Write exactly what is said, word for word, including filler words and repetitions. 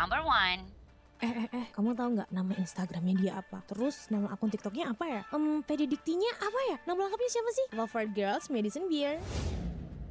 number one. Eh eh eh, kamu tahu nggak nama Instagramnya dia apa? Terus nama akun TikToknya apa ya? Um, P D Diktinya apa ya? Nama lengkapnya siapa sih? Love for Girls Medicine Beer.